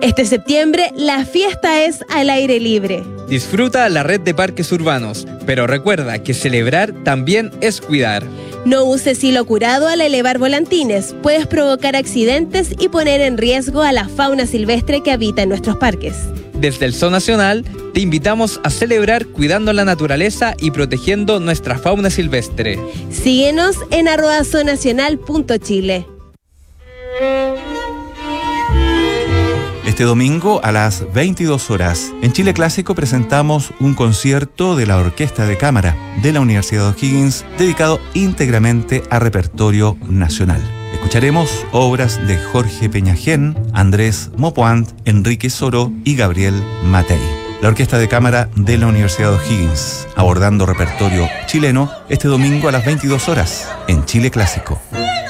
Este septiembre, la fiesta es al aire libre. Disfruta la red de parques urbanos, pero recuerda que celebrar también es cuidar. No uses hilo curado al elevar volantines. Puedes provocar accidentes y poner en riesgo a la fauna silvestre que habita en nuestros parques. Desde el Zoo Nacional, te invitamos a celebrar cuidando la naturaleza y protegiendo nuestra fauna silvestre. Síguenos en @zoonacional.chile. Este domingo a las 22 horas, en Chile Clásico presentamos un concierto de la Orquesta de Cámara de la Universidad de O'Higgins dedicado íntegramente a repertorio nacional. Escucharemos obras de Jorge Peñajén, Andrés Mopoant, Enrique Soro y Gabriel Matei. La Orquesta de Cámara de la Universidad de O'Higgins, abordando repertorio chileno este domingo a las 22 horas en Chile Clásico.